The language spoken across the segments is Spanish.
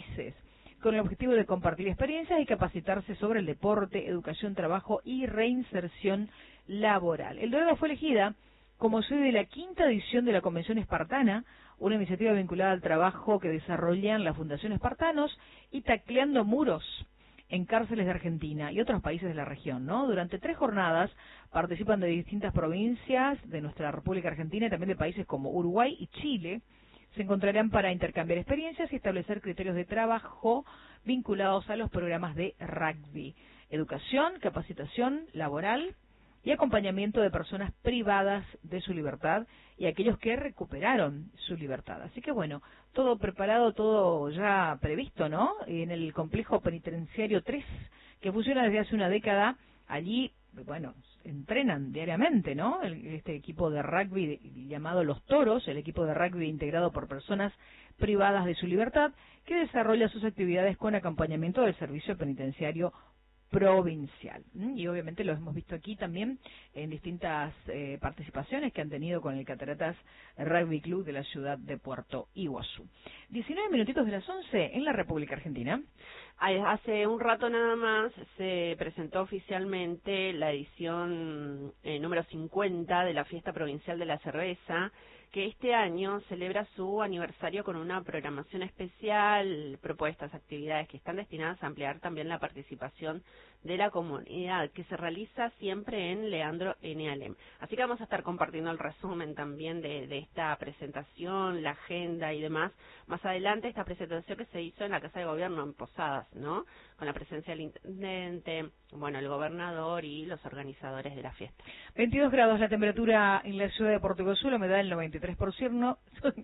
países, con el objetivo de compartir experiencias y capacitarse sobre el deporte, educación, trabajo y reinserción laboral. El Dorado fue elegida como sede de la 5ª edición de la Convención Espartana, una iniciativa vinculada al trabajo que desarrollan la Fundación Espartanos y Tacleando Muros en cárceles de Argentina y otros países de la región, ¿no? Durante 3 jornadas participan de distintas provincias de nuestra República Argentina y también de países como Uruguay y Chile. Se encontrarán para intercambiar experiencias y establecer criterios de trabajo vinculados a los programas de rugby, educación, capacitación laboral y acompañamiento de personas privadas de su libertad y aquellos que recuperaron su libertad. Así que bueno, todo preparado, todo ya previsto, ¿no? En el complejo penitenciario 3, que funciona desde hace una década, allí, bueno, entrenan diariamente, ¿no? Este equipo de rugby llamado Los Toros, el equipo de rugby integrado por personas privadas de su libertad, que desarrolla sus actividades con acompañamiento del servicio penitenciario provincial. Y obviamente lo hemos visto aquí también en distintas participaciones que han tenido con el Cataratas Rugby Club de la ciudad de Puerto Iguazú. 19 minutitos de las 11 en la República Argentina. Hace un rato nada más se presentó oficialmente la edición número 50 de la Fiesta Provincial de la Cerveza, que este año celebra su aniversario con una programación especial, propuestas, actividades que están destinadas a ampliar también la participación de la comunidad, que se realiza siempre en Leandro N. Alem. Así que vamos a estar compartiendo el resumen también de esta presentación, la agenda y demás. Más adelante, esta presentación que se hizo en la Casa de Gobierno en Posadas, ¿no? Con la presencia del intendente, bueno, el gobernador y los organizadores de la fiesta. 22 grados la temperatura en la ciudad de Puerto Iguazú, la humedad del 93%,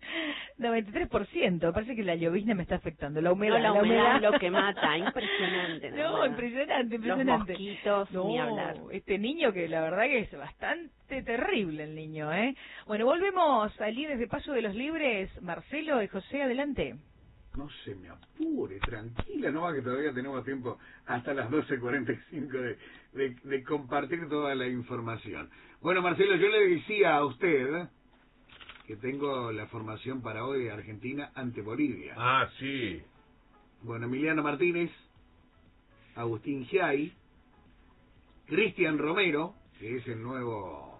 93%, parece que la llovizna me está afectando, la humedad. No, la humedad es lo que mata, impresionante. No, impresionante. Los mosquitos, no, ni hablar. Este niño que la verdad que es bastante terrible el niño, ¿eh? Bueno, volvemos al líder de Paso de los Libres, Marcelo y José, adelante. No se me apure, tranquila, no va que todavía tenemos tiempo hasta las 12:45 de compartir toda la información. Bueno, Marcelo, yo le decía a usted que tengo la formación para hoy de Argentina ante Bolivia. Ah, sí. Bueno, Emiliano Martínez, Agustín Giai, Cristian Romero, que es el nuevo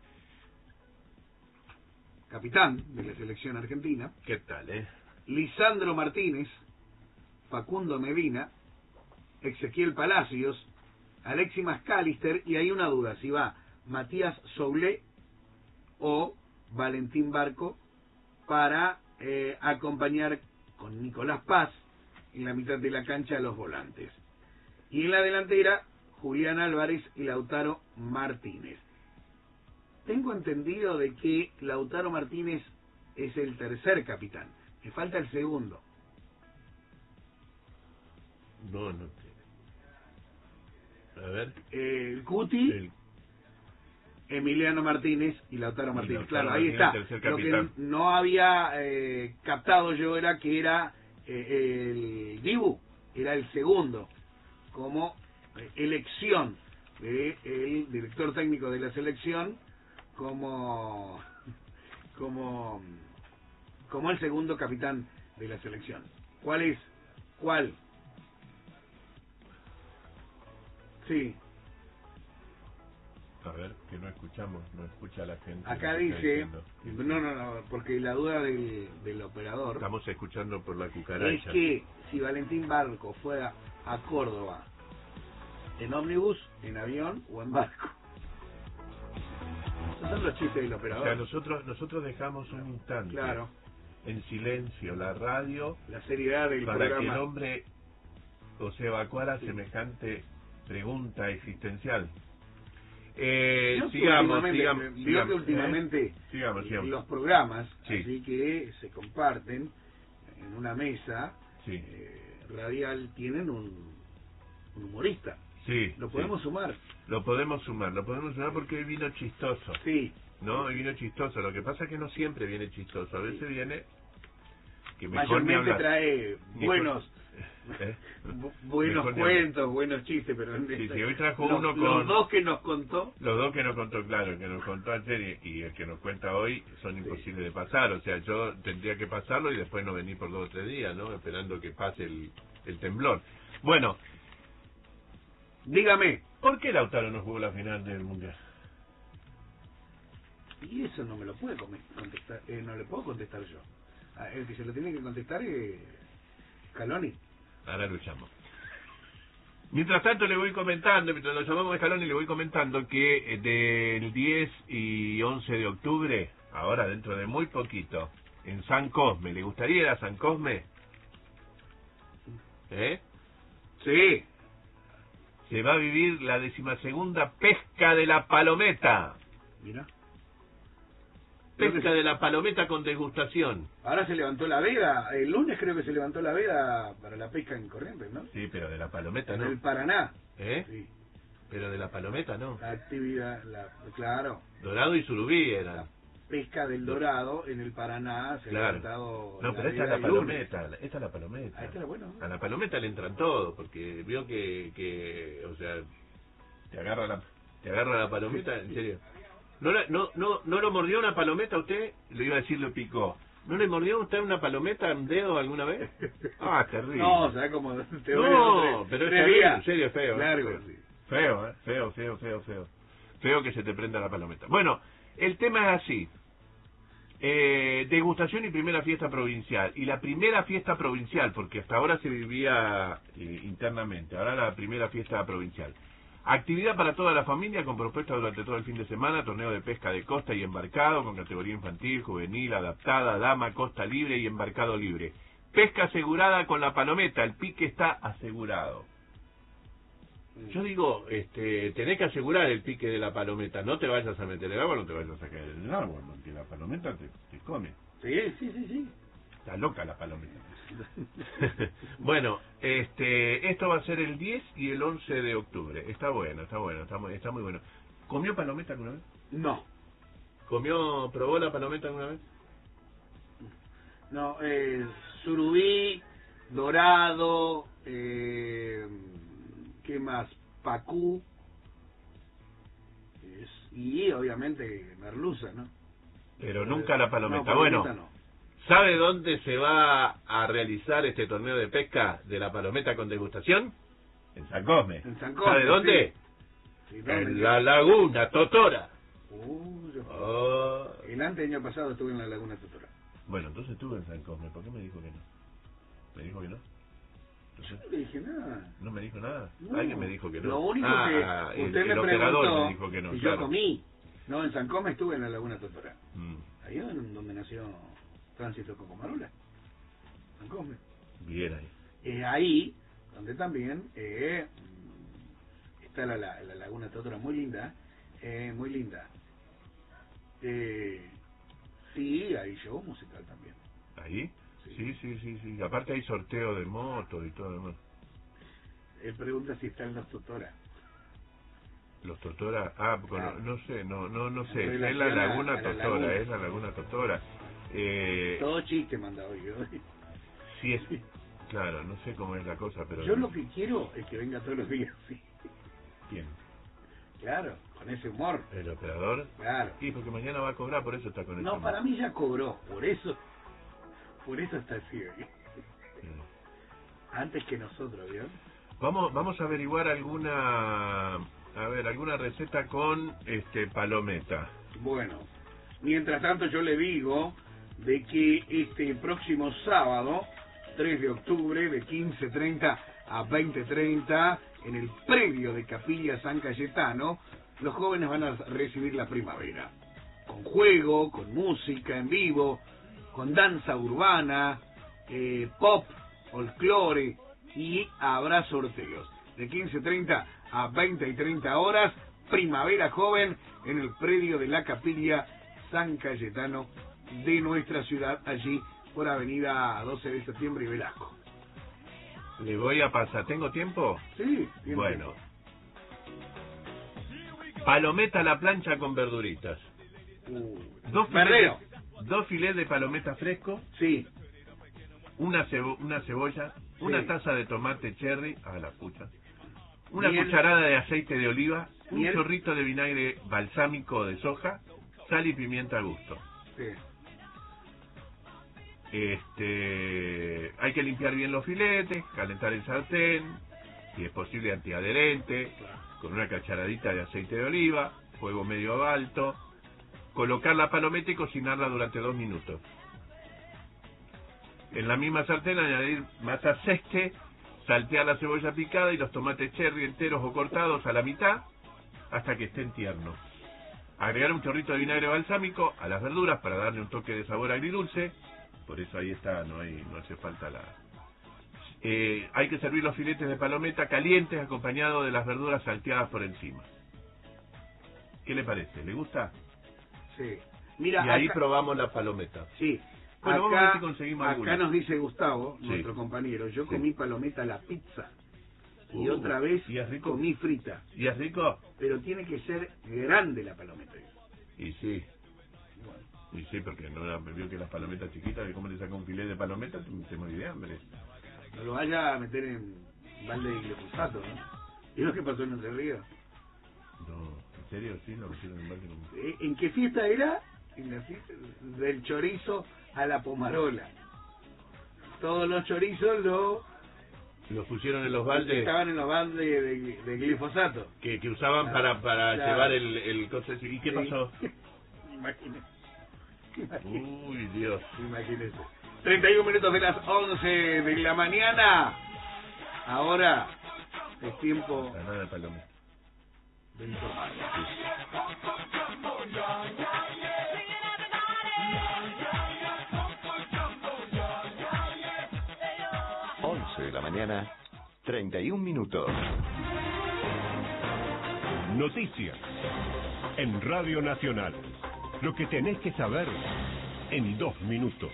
capitán de la selección argentina. ¿Qué tal, Lisandro Martínez, Facundo Medina, Ezequiel Palacios, Alexis Mascalister, y hay una duda, si va Matías Soulé o Valentín Barco para acompañar con Nicolás Paz en la mitad de la cancha a los volantes. Y en la delantera, Julián Álvarez y Lautaro Martínez. Tengo entendido de que Lautaro Martínez es el tercer capitán. Me falta el segundo. No tiene. A ver. El Cuti, Emiliano Martínez y Lautaro Martínez. Claro, ahí está. Lo que no había captado yo era que era el Dibu, era el segundo, como elección del director técnico de la selección, como el segundo capitán de la selección. ¿Cuál es? ¿Cuál? Sí. A ver, que no escuchamos, no escucha la gente. Acá dice, no, porque la duda del operador. Estamos escuchando por la cucaracha. Es que si Valentín Barco fue a Córdoba en ómnibus, en avión o en barco. Esos son los chistes del operador. O sea, nosotros dejamos un instante. Claro. En silencio la radio, la seriedad del para programa, que el hombre se evacuara semejante pregunta existencial. Sigamos. Que últimamente sigamos. Los programas, sí, así que se comparten en una mesa, sí, radial, tienen un humorista. Sí. Lo podemos sumar. Lo podemos sumar porque hoy vino chistoso. Sí. ¿No? Hoy vino chistoso. Lo que pasa es que no siempre viene chistoso. A veces viene que mejor mayormente trae buenos mejor cuentos, buenos chistes, pero sí, hoy trajo uno con... Los dos que nos contó. Los dos que nos contó, claro, el que nos contó ayer y el que nos cuenta hoy son imposibles de pasar. O sea, yo tendría que pasarlo y después no venir por 2 o 3 días, ¿no? Esperando que pase el temblor. Bueno, dígame. ¿Por qué Lautaro no jugó la final del Mundial? Y eso no me lo puede contestar, no le puedo contestar yo. El que se lo tiene que contestar es Scaloni. Ahora lo llamo. Mientras tanto le voy comentando, mientras lo llamamos a Scaloni, le voy comentando que del 10 y 11 de octubre, ahora dentro de muy poquito, en San Cosme, ¿le gustaría ir a San Cosme? Sí. Se va a vivir la 12ª pesca de la palometa. Mira. Pesca de la palometa con degustación. Ahora se levantó la veda, el lunes creo que se levantó la veda para la pesca en Corrientes, ¿no? Sí, pero de la palometa en no. el Paraná. Sí. Pero de la palometa no. La actividad, claro. Dorado y surubí era. La pesca del dorado en el Paraná se ha levantado. No, pero esta es la palometa. Esta es la palometa. Esta es bueno. A la palometa le entran todo, porque vio que o sea, te agarra la palometa, en serio. ¿No lo mordió una palometa a usted? Le iba a decir, lo picó. ¿No le mordió a usted una palometa en dedo alguna vez? Ah, terrible. No, ¿sabes cómo? No, pero es terrible, en serio, es feo. Largo, sí. Feo, feo. Feo que se te prenda la palometa. Bueno, el tema es así. Degustación y primera fiesta provincial. Y la primera fiesta provincial, porque hasta ahora se vivía internamente, ahora la primera fiesta provincial. Actividad para toda la familia con propuestas durante todo el fin de semana, torneo de pesca de costa y embarcado con categoría infantil, juvenil, adaptada, dama, costa libre y embarcado libre. Pesca asegurada con la palometa, el pique está asegurado. Yo digo, tenés que asegurar el pique de la palometa, no te vayas a meter el agua, no te vayas a caer en el agua, porque la palometa te come. Sí. Está loca la palometa. Bueno, esto va a ser el 10 y el 11 de octubre. Está bueno, está muy bueno. ¿Comió palometa alguna vez? No. ¿Probó la palometa alguna vez? No, surubí, dorado, ¿qué más? Pacú, y obviamente merluza, ¿no? Pero nunca la palometa. No, bueno, no. ¿Sabe dónde se va a realizar este torneo de pesca de la palometa con degustación? En San Cosme. ¿Sabe dónde? Sí, en la Laguna Totora. El año pasado estuve en la Laguna Totora. Bueno, entonces estuve en San Cosme. ¿Por qué me dijo que no? ¿Me dijo que no? Entonces, yo no le dije nada. ¿No me dijo nada? No. Alguien me dijo que no. Lo único que usted me preguntó me dijo que no, y claro. yo comí. No, en San Cosme estuve en la Laguna Totora. Ahí es donde nació Tránsito Cocomarola. San Cosme. Bien ahí. Es ahí donde también está la Laguna Totora, muy linda. Muy linda. Sí, hay show musical también. ¿Ahí? Sí. Aparte hay sorteo de motos y todo demás. Él pregunta si están los Totora. Los Totora, claro. No sé. Es la Laguna Totora. Todo chiste manda hoy. Sí, claro, no sé cómo es la cosa, pero... Yo lo que quiero es que venga todos los días, sí. ¿Quién? Claro, con ese humor. ¿El operador? Claro. Sí, porque mañana va a cobrar, por eso está con No, para mí ya cobró, por eso está así hoy. Antes que nosotros, ¿vio? Vamos a averiguar alguna receta con palometa. Bueno, mientras tanto yo le digo de que este próximo sábado, 3 de octubre, de 15:30 a 20:30, en el predio de Capilla San Cayetano, los jóvenes van a recibir la primavera. Con juego, con música en vivo, con danza urbana, pop, folclore, y habrá sorteos. De 15:30 a 20:30 horas, primavera joven en el predio de la Capilla San Cayetano de nuestra ciudad, allí por avenida 12 de septiembre y Velasco. Le voy a pasar, ¿tengo tiempo? Sí. Bueno. Palometa a la plancha con verduritas. Dos filets de palometa fresco. Sí. Una cebolla una taza de tomate cherry, a la pucha, una cucharada de aceite de oliva, un chorrito de vinagre balsámico de soja, sal y pimienta a gusto. Sí. Hay que limpiar bien los filetes, calentar el sartén, si es posible antiadherente, con una cucharadita de aceite de oliva, fuego medio alto, colocar la palometa y cocinarla durante 2 minutos. En la misma sartén añadir más aceite, saltear la cebolla picada y los tomates cherry enteros o cortados a la mitad hasta que estén tiernos. Agregar un chorrito de vinagre balsámico a las verduras para darle un toque de sabor agridulce. Por eso ahí está, no hace falta la... hay que servir los filetes de palometa calientes acompañados de las verduras salteadas por encima. ¿Qué le parece? ¿Le gusta? Sí. Mira, y ahí probamos la palometa. Sí. Bueno, vamos a ver si conseguimos acá nos dice Gustavo, sí, nuestro compañero, yo comí palometa a la pizza y otra vez ¿y es rico? Comí frita. ¿Y es rico? Pero tiene que ser grande la palometa. Y sí. Bueno. Y sí, porque no vio que las palometas chiquitas, que como le saca un filete de palometa, te morí de hambre. No lo vaya a meter en balde de glifosato, ¿no? ¿Y lo que pasó en Entre Ríos? No, ¿en serio? Sí, lo metieron en balde de... ¿En qué fiesta era? En la fiesta del chorizo a la pomarola. Todos los chorizos los pusieron en los baldes. Estaban en los baldes de glifosato. Que usaban para llevar el coche. ¿Y qué pasó? Imagínese. Uy, Dios. Imagínese. 31 minutos de las 11 de la mañana. Ahora es tiempo La nada de palometa. de informar. De la mañana, 31 minutos. Noticias en Radio Nacional. Lo que tenés que saber en 2 minutos.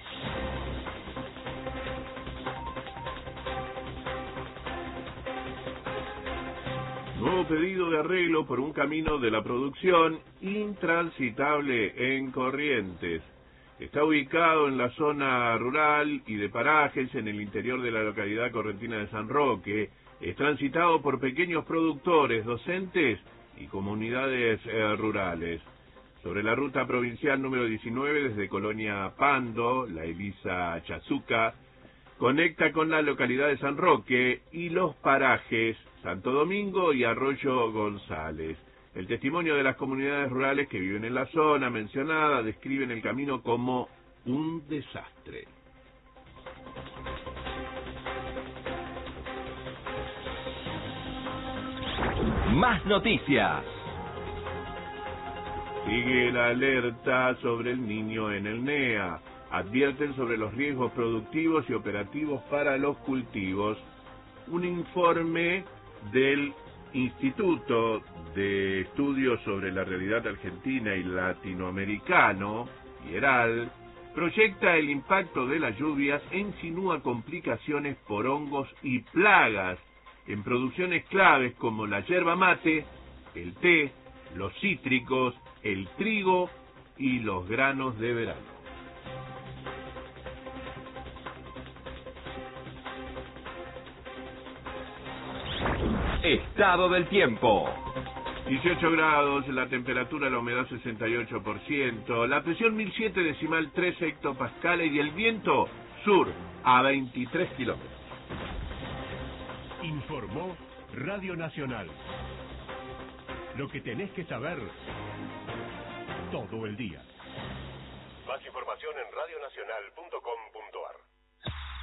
Nuevo pedido de arreglo por un camino de la producción intransitable en Corrientes. Está ubicado en la zona rural y de parajes en el interior de la localidad correntina de San Roque. Es transitado por pequeños productores, docentes y comunidades rurales. Sobre la ruta provincial número 19 desde Colonia Pando, la Elisa Chazuca, conecta con la localidad de San Roque y los parajes Santo Domingo y Arroyo González. El testimonio de las comunidades rurales que viven en la zona mencionada describen el camino como un desastre. Más noticias. Sigue la alerta sobre el niño en el NEA. Advierten sobre los riesgos productivos y operativos para los cultivos. Un informe del Instituto de Estudios sobre la Realidad Argentina y Latinoamericano, IERAL, proyecta el impacto de las lluvias e insinúa complicaciones por hongos y plagas en producciones claves como la yerba mate, el té, los cítricos, el trigo y los granos de verano. Estado del tiempo. 18 grados, la temperatura, la humedad 68%, la presión 1007,3 hectopascales y el viento sur a 23 kilómetros. Informó Radio Nacional. Lo que tenés que saber todo el día. Más información en radionacional.com.ar.